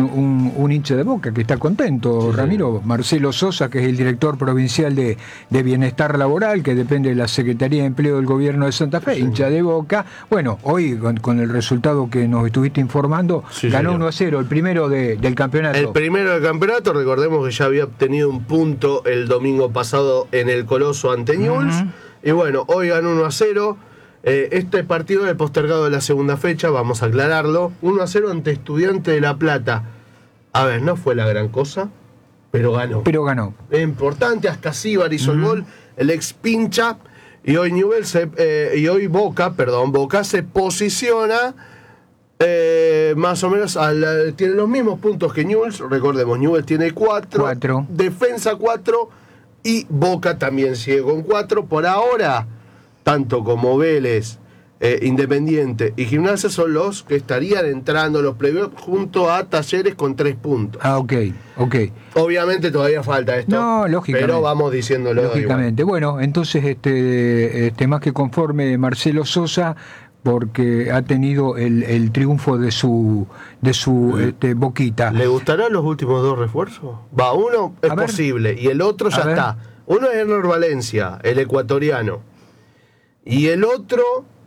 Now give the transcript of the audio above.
un hincha de Boca que está contento, sí, Ramiro. Sí. Marcelo Sosa, que es el director provincial de Bienestar Laboral, que depende de la Secretaría de Empleo del Gobierno de Santa Fe, sí, hincha de Boca. Bueno, hoy con el resultado que nos estuviste informando, sí, ganó 1-0, el primero del campeonato. El primero del campeonato, recordemos que ya había obtenido un punto el domingo pasado en el Coloso ante Newell's. Y bueno, hoy ganó 1-0. Este partido es postergado de la segunda fecha, vamos a aclararlo. 1-0 ante Estudiantes de La Plata. A ver, no fue la gran cosa, pero ganó. Es importante, hasta Síbar hizo el gol, el ex pincha. Y hoy Boca se posiciona más o menos tiene los mismos puntos que Newell's. Recordemos, Newell's tiene 4, Defensa 4 y Boca también sigue con 4. Por ahora, tanto como Vélez, Independiente y Gimnasia son los que estarían entrando en los playoffs junto a Talleres con 3 puntos. Ok. Obviamente todavía falta esto, no, lógicamente, pero vamos diciéndolo. Lógicamente. Bueno, entonces más que conforme Marcelo Sosa, porque ha tenido el triunfo de su Boquita. ¿Le gustarán los últimos 2 refuerzos? Uno es posible y el otro ya está. Uno es Hernán Valencia, el ecuatoriano. Y el otro